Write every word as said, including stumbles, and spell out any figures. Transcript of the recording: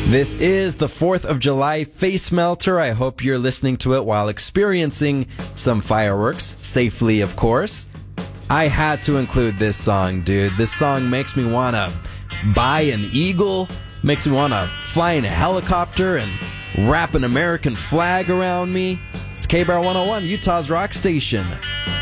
This is the fourth of July Face Melter. I hope you're listening to it while experiencing some fireworks, safely of course. I had to include this song, dude. This song makes me want to buy an eagle, makes me want to fly in a helicopter and wrap an American flag around me. It's K B R one oh one, Utah's rock station.